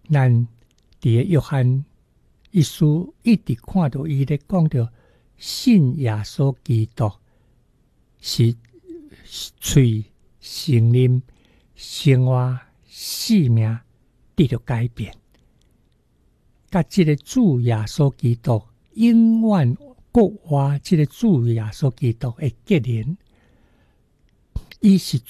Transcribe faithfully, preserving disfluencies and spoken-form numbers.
咱伫个约翰一书一直看到伊咧讲到信耶稣基督是喙承认生活生命得到改变，甲即个主耶稣基督永远国活，即个主耶稣基督的结连，伊是